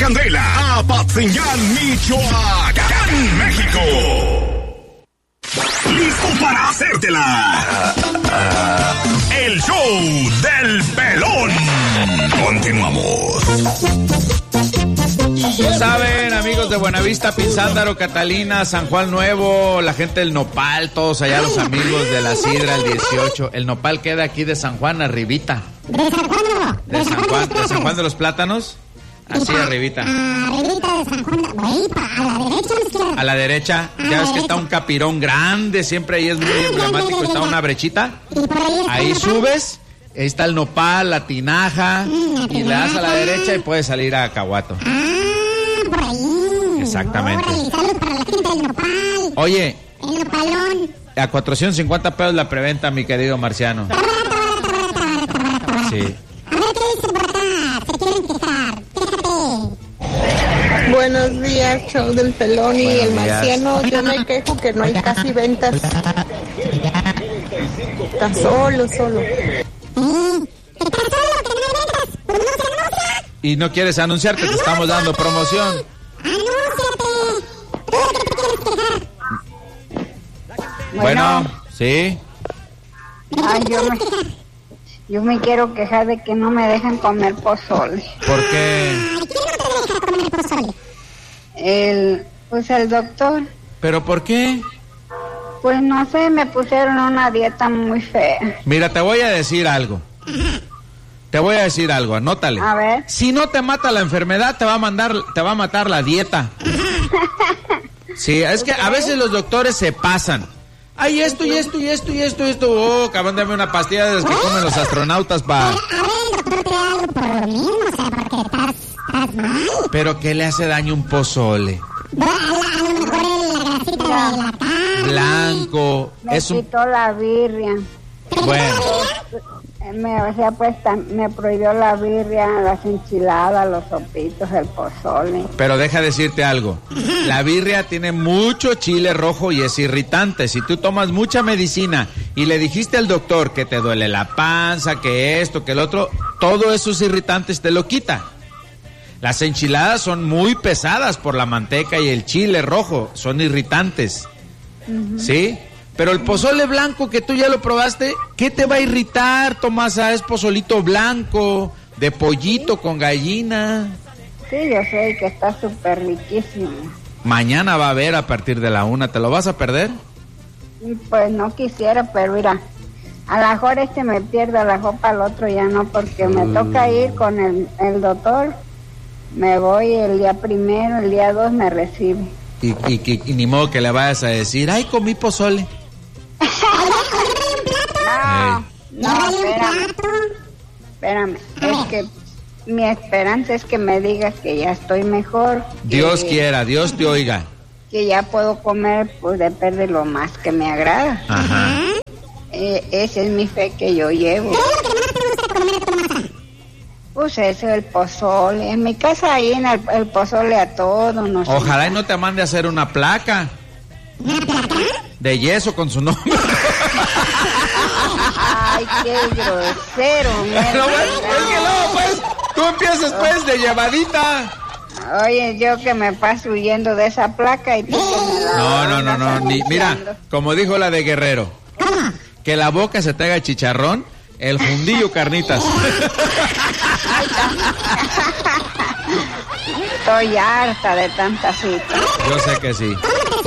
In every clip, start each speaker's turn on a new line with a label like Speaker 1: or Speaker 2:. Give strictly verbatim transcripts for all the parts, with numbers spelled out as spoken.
Speaker 1: Candela, Apatzingán, Michoacán, México. ¿Listo para hacértela? El show del pelón. Continuamos.
Speaker 2: Ya saben, amigos de Buenavista, Pinzándaro, Catalina, San Juan Nuevo, la gente del Nopal, todos allá los amigos de la Sidra, el dieciocho. El Nopal queda aquí de San Juan, arribita.
Speaker 3: ¿De San Juan Nuevo?
Speaker 2: ¿De San Juan, de San Juan de los Plátanos? Así, arribita.
Speaker 3: Arribita de San Juan, ahí, a la derecha o a la izquierda.
Speaker 2: A la derecha, ya ves que está un capirón grande, siempre ahí es muy emblemático, está una brechita. Ahí subes, ahí está el Nopal, la tinaja, y le das a la derecha y puedes salir a Cahuato.
Speaker 3: Por ahí.
Speaker 2: Exactamente.
Speaker 3: Órale, saludos para la gente del Nopal.
Speaker 2: Oye,
Speaker 3: el Nopalón.
Speaker 2: A cuatrocientos cincuenta pesos la preventa, mi querido Marciano. Sí.
Speaker 3: A ver qué dice por acá. Se quieren quejar. Quéjate.
Speaker 4: Buenos días, show del pelón y el Marciano. Yo me quejo que no hay casi ventas. Está solo, solo.
Speaker 2: Y no quieres anunciarte, te estamos dando promoción. Bueno, sí.
Speaker 5: Ay, yo me, yo me quiero quejar de que no me dejan comer pozole.
Speaker 2: ¿Por qué?
Speaker 3: ¿Quién no te deja comer pozole?
Speaker 5: El, pues el doctor.
Speaker 2: ¿Pero por qué?
Speaker 5: Pues no sé, me pusieron una dieta muy fea.
Speaker 2: Mira, te voy a decir algo. Te voy a decir algo, anótale.
Speaker 5: A ver.
Speaker 2: Si no te mata la enfermedad, te va a mandar, te va a matar la dieta. Sí, es que a veces los doctores se pasan. Ay, esto y esto y esto y esto y esto. Oh, cabrón, dame una pastilla de las que comen los astronautas para...
Speaker 3: A ver, el doctor te da algo por lo mismo, o sea, porque estás, estás mal.
Speaker 2: ¿Pero qué le hace daño un pozole?
Speaker 3: A lo mejor la grasita de la carne.
Speaker 2: Blanco.
Speaker 5: Me
Speaker 2: es un...
Speaker 5: quitó la birria.
Speaker 2: Bueno.
Speaker 5: Me, o sea, pues me prohibió la birria, las enchiladas, los sopitos, el pozole.
Speaker 2: Pero deja decirte algo. La birria tiene mucho chile rojo y es irritante. Si tú tomas mucha medicina y le dijiste al doctor que te duele la panza, que esto, que el otro, todos esos irritantes te lo quita. Las enchiladas son muy pesadas por la manteca y el chile rojo, son irritantes. Uh-huh. ¿Sí? Pero el pozole blanco que tú ya lo probaste, ¿qué te va a irritar, Tomasa? Es pozolito blanco, de pollito con gallina.
Speaker 5: Sí, yo sé que está súper riquísimo.
Speaker 2: Mañana va a haber a partir de la una, ¿te lo vas a perder?
Speaker 5: Pues no quisiera, pero mira, a lo mejor este me pierde, a lo mejor para el otro ya no, porque me mm. toca ir con el, el doctor. Me voy el día primero, el día dos me recibe.
Speaker 2: Y, y, y, y ni modo que le vayas a decir, ay, comí pozole.
Speaker 5: No, no, espérame, espérame, es que mi esperanza es que me digas que ya estoy mejor.
Speaker 2: Dios
Speaker 5: que,
Speaker 2: quiera, Dios te oiga.
Speaker 5: Que ya puedo comer, pues depende de lo más que me agrada.
Speaker 2: Ajá.
Speaker 5: Eh, esa es mi fe que yo llevo. Pues eso, el pozole. En mi casa ahí en el, el pozole a todo. No sé.
Speaker 2: Ojalá y no te mande a hacer una placa.
Speaker 3: ¿Una placa?
Speaker 2: De yeso con su nombre.
Speaker 5: Ay, qué grosero.
Speaker 2: Pero bueno, es que no, pues, tú empiezas pues de llevadita.
Speaker 5: Oye, yo que me paso huyendo de esa placa y tú que me la
Speaker 2: No, no, no, no, ni, mira, como dijo la de Guerrero, que la boca se te haga chicharrón, el fundillo carnitas.
Speaker 5: Estoy harta de tanta cita.
Speaker 2: Yo sé que sí.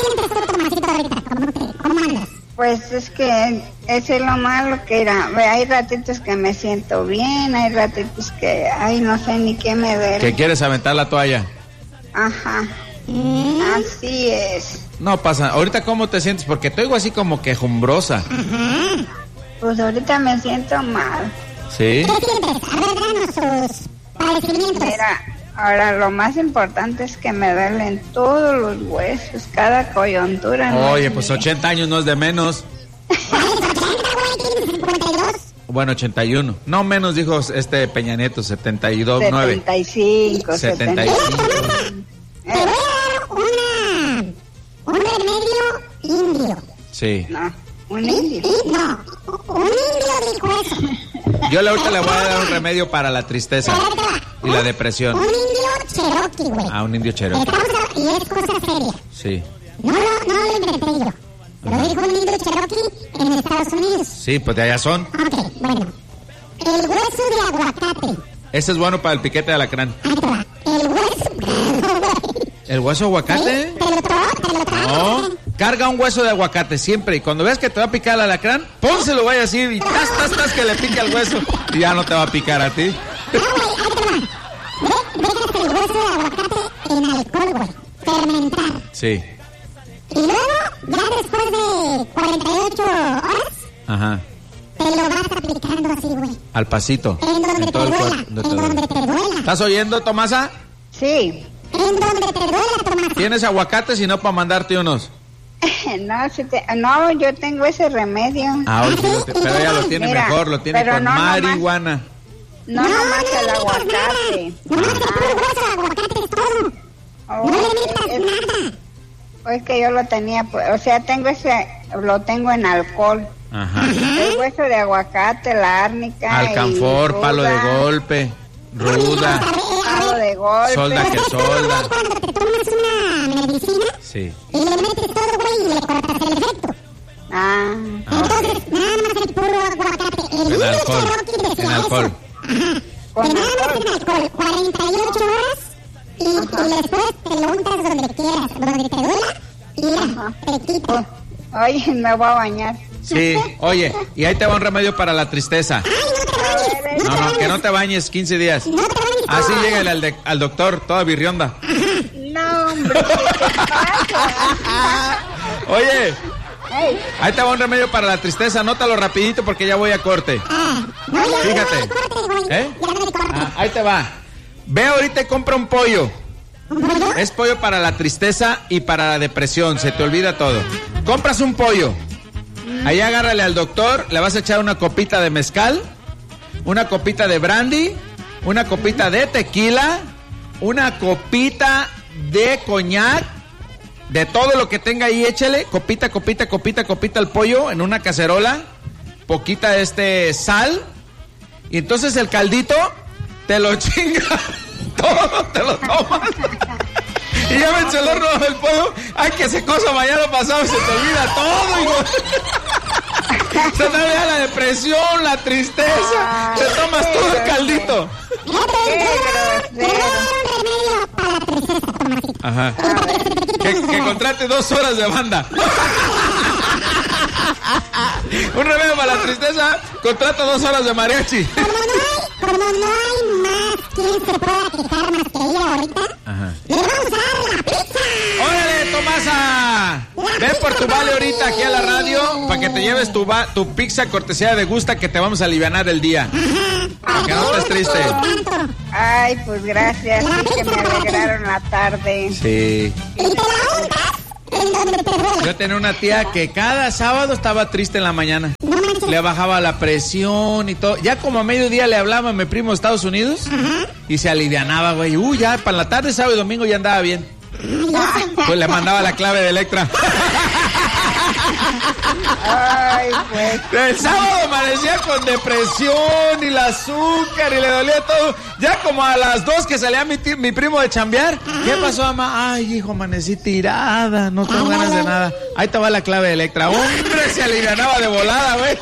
Speaker 3: ¿Cómo andas?
Speaker 5: Pues es que ese es lo malo que era. Hay ratitos que me siento bien, hay ratitos que, ay, no sé ni qué me duele.
Speaker 2: ¿Que quieres aventar la toalla?
Speaker 5: Ajá. Así es.
Speaker 2: No pasa. Ahorita, ¿cómo te sientes? Porque te oigo así como quejumbrosa.
Speaker 3: Ajá.
Speaker 5: Pues ahorita me siento mal.
Speaker 2: ¿Sí?
Speaker 3: ¿Qué sientes? A ver, danos sus padecimientos.
Speaker 5: Mira, ahora lo más importante es que me duelen todos los huesos, cada coyuntura.
Speaker 2: Oye, pues ochenta años no es de menos. Bueno, ochenta y uno. No menos, dijo este Peña Nieto, setenta y dos, nueve.
Speaker 5: setenta y cinco,
Speaker 2: setenta y cinco.
Speaker 3: Te voy a dar una, un remedio indio.
Speaker 2: Sí.
Speaker 5: No, un indio.
Speaker 3: No, un indio dijo eso.
Speaker 2: Yo ahorita le voy a dar un remedio para la tristeza y la depresión.
Speaker 3: Un indio Cherokee, güey.
Speaker 2: Ah, un indio Cherokee.
Speaker 3: Estamos, y es cosa seria.
Speaker 2: Sí.
Speaker 3: No, no, no lo inventé yo. Lo dijo un indio Cherokee en Estados Unidos.
Speaker 2: Sí, pues de allá son.
Speaker 3: Ok, bueno. El hueso de aguacate.
Speaker 2: Ese es bueno para el piquete de alacrán.
Speaker 3: Ahí te va. El hueso...
Speaker 2: ¿El hueso de aguacate?
Speaker 3: ¿Sí? ¿Te lo trajo? ¿Te lo trajo?
Speaker 2: No. Carga un hueso de aguacate siempre. Y cuando ves que te va a picar el alacrán, pónselo, vaya así. Y tas, tas, tas, que le pique el hueso. Y ya no te va a picar a ti.
Speaker 3: No, güey, ahí te va. Dejas el hueso de aguacate en alcohol, güey. Fermentar.
Speaker 2: Sí.
Speaker 3: Y luego, ya después de cuarenta y ocho horas,
Speaker 2: Ajá.
Speaker 3: te lo vas aplicando así, güey.
Speaker 2: Al pasito.
Speaker 3: En donde te
Speaker 2: todo el
Speaker 3: duela.
Speaker 2: cuerpo,
Speaker 3: En
Speaker 2: donde te
Speaker 3: donde
Speaker 2: duele.
Speaker 3: te duela.
Speaker 2: ¿Estás oyendo, Tomasa?
Speaker 5: Sí.
Speaker 3: En donde te duela, Tomás.
Speaker 2: ¿Tienes aguacates y no para mandarte unos?
Speaker 5: No, si te- no, yo tengo ese remedio.
Speaker 2: Ah, hoy sí lo te- pero ella lo tiene
Speaker 5: Mira,
Speaker 2: mejor, lo tiene
Speaker 5: pero
Speaker 2: con
Speaker 5: no nomás-
Speaker 2: marihuana.
Speaker 5: No, nomás el aguacate.
Speaker 3: Nomás el puro hueso de aguacate es todo.
Speaker 5: Oh,
Speaker 3: No le metas
Speaker 5: es,
Speaker 3: nada.
Speaker 5: es que yo lo tenía, pues, o sea, tengo ese, lo tengo en alcohol.
Speaker 2: Ajá.
Speaker 5: El hueso de aguacate, la árnica.
Speaker 2: Alcanfor,
Speaker 5: y
Speaker 2: palo de
Speaker 5: ruda,
Speaker 2: golpe, ruda,
Speaker 5: Palo de golpe.
Speaker 2: solda que solda.
Speaker 3: Cuando te tomas una medicina
Speaker 2: Sí.
Speaker 3: y le metes todo, güey, y le cortas el efecto.
Speaker 5: Ah,
Speaker 3: Entonces, nada más el puro aguacate. El
Speaker 2: En
Speaker 3: indio
Speaker 2: alcohol.
Speaker 3: Cherokee decía
Speaker 2: En alcohol.
Speaker 3: eso. Ajá.
Speaker 5: Con
Speaker 3: Que nada más
Speaker 5: alcohol.
Speaker 3: en alcohol. cuarenta y ocho horas y, y después te lo untas donde quieras, donde te duela y ya, te quita.
Speaker 5: oye, me voy a bañar.
Speaker 2: Sí, oye, y ahí te va un remedio para la tristeza.
Speaker 3: Ay, no te bañes,
Speaker 2: No, no, que no te bañes quince días.
Speaker 3: no te bañes.
Speaker 2: Así llega al, de- al doctor, toda birrionda.
Speaker 5: No, hombre, ¿qué te pasa?
Speaker 2: Oye,
Speaker 5: Ey,
Speaker 2: ahí te va un remedio para la tristeza, anótalo rapidito porque ya voy a corte.
Speaker 3: Ah, no, ya,
Speaker 2: Fíjate.
Speaker 3: ya, córtate, güey.
Speaker 2: ¿Eh?
Speaker 3: Ya, ya, córtate.
Speaker 2: Ah, ahí te va. Ve ahorita y compra un pollo.
Speaker 3: ¿Un pollo?
Speaker 2: Es pollo para la tristeza y para la depresión, se te olvida todo. Compras un pollo. Ahí agárrale al doctor, le vas a echar una copita de mezcal, una copita de brandy, una copita de tequila, una copita de coñac, de todo lo que tenga ahí, échale, copita, copita, copita, copita al pollo en una cacerola, poquita este sal, y entonces el caldito te lo chingas, todo te lo tomas. Y ya me eché el horno del pollo. Ay, que se cosa mañana pasado, se te olvida todo, hijo. Se te olvida la depresión, la tristeza. Te tomas todo el caldito.
Speaker 3: Te voy a dar un remedio para la tristeza, Tomasito.
Speaker 2: Ajá. Que, que contrate dos horas de banda. Un remedio para la tristeza, contrata dos horas de mariachi.
Speaker 3: Como no hay, como no hay más quien se pueda quejar más que ella ahorita,
Speaker 2: Ajá.
Speaker 3: le vamos a dar la pizza.
Speaker 2: ¡Órale, Tomasa! Ven por tu vale ahorita aquí a la radio para que te lleves tu, va- tu pizza cortesía de Gusta, que te vamos a alivianar el día. Para que no estés triste.
Speaker 5: ay, pues gracias, sí que me alegraron la tarde.
Speaker 2: Sí.
Speaker 3: Y te la untas en donde te duele.
Speaker 2: Yo tenía una tía que cada sábado estaba triste en la mañana.
Speaker 3: No manches.
Speaker 2: Le bajaba la presión y todo. Ya como a mediodía le hablaba a mi primo de Estados Unidos y se alivianaba, güey. Uy, ya para la tarde, sábado y domingo ya andaba bien. Pues le mandaba la clave de Electra.
Speaker 5: Ay, pues.
Speaker 2: El sábado amanecía con depresión y el azúcar y le dolía todo. Ya como a las dos que salía mi, ti- mi primo de chambear. ¿Qué pasó, mamá? Ay, hijo, amanecí tirada. No tengo ganas de nada. Ahí te va la clave de Electra. Hombre, se alivianaba de volada, güey.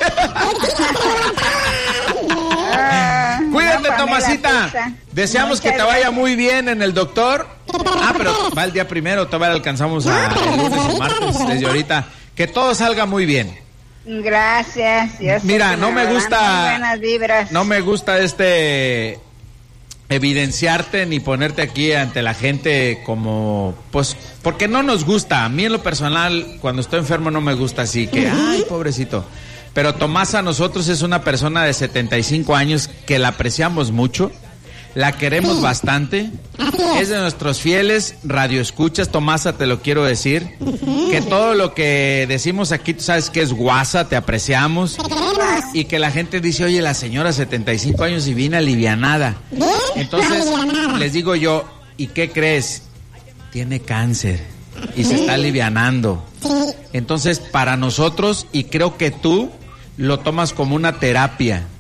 Speaker 5: Ah,
Speaker 2: Cuídate,
Speaker 5: no, Pamela,
Speaker 2: Tomasita.
Speaker 5: pizza.
Speaker 2: Deseamos
Speaker 5: Muchas
Speaker 2: que te vaya
Speaker 5: gracias.
Speaker 2: muy bien en el doctor. Ah, pero va el día primero. Todavía alcanzamos a el lunes o martes desde ahorita. Que todo salga muy bien.
Speaker 5: Gracias. yo sé
Speaker 2: Mira,
Speaker 5: que
Speaker 2: no me
Speaker 5: dan
Speaker 2: gusta-
Speaker 5: muy buenas vibras.
Speaker 2: No me gusta este evidenciarte ni ponerte aquí ante la gente como, pues, porque no nos gusta. A mí en lo personal, cuando estoy enfermo no me gusta así que, ay, pobrecito. Pero Tomasa a nosotros es una persona de setenta y cinco años que la apreciamos mucho, la queremos bastante, es de nuestros fieles radioescuchas. Tomasa, te lo quiero decir, que todo lo que decimos aquí, tú sabes que es guasa, te apreciamos. Y que la gente dice, oye, la señora setenta y cinco años y viene alivianada. Entonces, les digo yo, ¿y qué crees? Tiene cáncer y se está alivianando. Entonces, para nosotros, y creo que tú lo tomas como una terapia,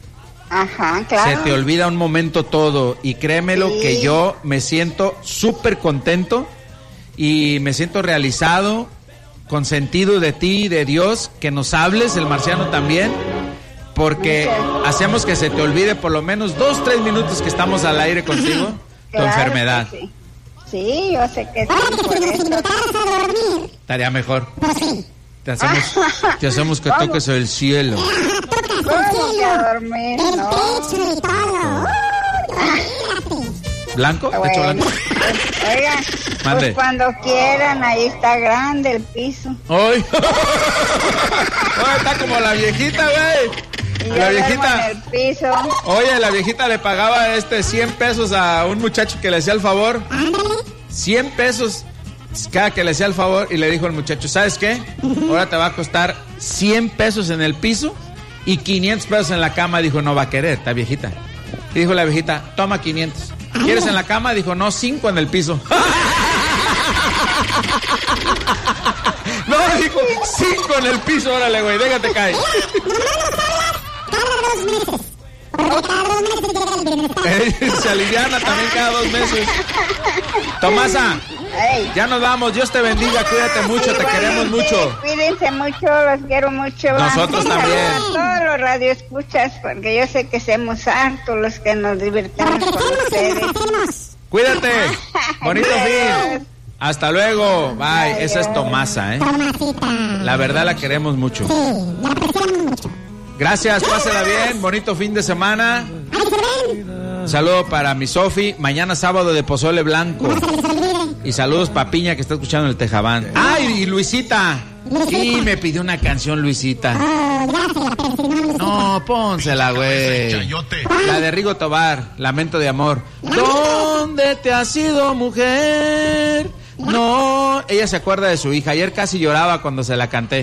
Speaker 5: Ajá, claro.
Speaker 2: Se te olvida un momento todo y créemelo
Speaker 5: Sí.
Speaker 2: que yo me siento súper contento y me siento realizado, consentido de ti, de Dios, que nos hables, el marciano también, porque hacemos que se te olvide por lo menos dos, tres minutos que estamos al aire contigo, tu
Speaker 5: Claro
Speaker 2: enfermedad.
Speaker 5: que Sí. Sí, yo sé que sí,
Speaker 3: Ahora que
Speaker 5: por
Speaker 3: si nos
Speaker 5: eso.
Speaker 3: invitaras a dormir,
Speaker 2: Estaría mejor.
Speaker 3: pues sí.
Speaker 2: Te hacemos, te hacemos que
Speaker 5: ¿Cómo?
Speaker 2: toques el cielo.
Speaker 3: Tocas el
Speaker 5: ¿Cómo que
Speaker 3: cielo,
Speaker 5: a dormir?
Speaker 3: el
Speaker 5: No.
Speaker 3: techo y todo. Uy, olvídate.
Speaker 2: ¿Blanco? ¿Techo
Speaker 5: Bueno,
Speaker 2: blanco?
Speaker 5: pues, oiga,
Speaker 2: Mande.
Speaker 5: pues cuando quieran, ahí está grande el piso.
Speaker 2: ¡Ay! Oye, está como la viejita, güey.
Speaker 5: Y yo
Speaker 2: La
Speaker 5: duermo
Speaker 2: viejita.
Speaker 5: en el piso.
Speaker 2: Oye, la viejita le pagaba este cien pesos a un muchacho que le hacía el favor. cien pesos cada que le hacía el favor y le dijo al muchacho, ¿sabes qué? Ahora te va a costar cien pesos en el piso y quinientos pesos en la cama. Dijo, no va a querer, está viejita. Y dijo la viejita, toma quinientos. ¿Quieres en la cama? Dijo, no, cinco en el piso. No, dijo, cinco en el piso, órale, güey, déjate caer.
Speaker 3: Cada dos meses. Porque cada dos meses llega el bienestar.
Speaker 2: Se aliviana también cada dos meses. Tomasa,
Speaker 5: Ey.
Speaker 2: ya nos vamos. Dios te bendiga, cuídate mucho, te queremos
Speaker 5: Igualmente,
Speaker 2: mucho.
Speaker 5: Cuídense mucho, los quiero mucho.
Speaker 2: Nosotros
Speaker 5: Saludos
Speaker 2: también.
Speaker 5: a todos los radioescuchas, porque yo sé que somos hartos los que nos divertimos con ustedes.
Speaker 2: Cuídate. Bonito
Speaker 5: Adiós.
Speaker 2: fin. Hasta luego. Bye.
Speaker 5: Adiós.
Speaker 2: Esa es Tomasa, ¿eh?
Speaker 3: Tomasita.
Speaker 2: La verdad la queremos mucho.
Speaker 3: Sí, la apreciamos mucho.
Speaker 2: Gracias, pásela bien. Bonito fin de semana.
Speaker 3: Ay, se ven.
Speaker 2: Saludo para mi Sofi. Mañana sábado de pozole blanco.
Speaker 3: No se les olvide.
Speaker 2: Y saludos para Piña que está escuchando el Tejabán. ¡Ay, y Luisita! Sí, me pidió una canción Luisita.
Speaker 3: Oh, gracias, pero si no, Luisita.
Speaker 2: No, pónsela, güey.
Speaker 1: Chayote.
Speaker 2: La de Rigo Tobar, Lamento de Amor. ¿Dónde te has ido, mujer? No, ella se acuerda de su hija. Ayer casi lloraba cuando se la canté.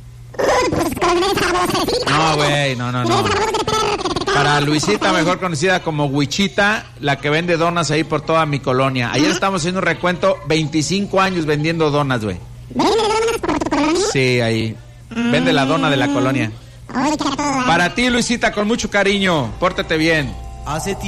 Speaker 2: No, güey, no, no, no. Para Luisita, mejor conocida como Huichita, la que vende donas ahí por toda mi colonia. Ayer estamos haciendo un recuento, veinticinco años vendiendo donas, güey.
Speaker 3: ¿Vende donas por tu colonia?
Speaker 2: Sí, ahí. Vende la dona de la colonia.
Speaker 3: Oye, que a todo dar.
Speaker 2: Para ti, Luisita, con mucho cariño. Pórtate bien.
Speaker 6: Hace tiempo.